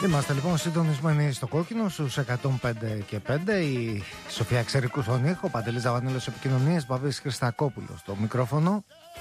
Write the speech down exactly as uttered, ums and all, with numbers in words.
Είμαστε λοιπόν συντονισμένοι στο κόκκινο στους εκατόν πέντε και πέντε. Η Σοφία Ξερικού στον ήχο, ο Παντελής Ζαβανέλος επικοινωνίες, Μπαβής Χριστακόπουλος στο μικρόφωνο.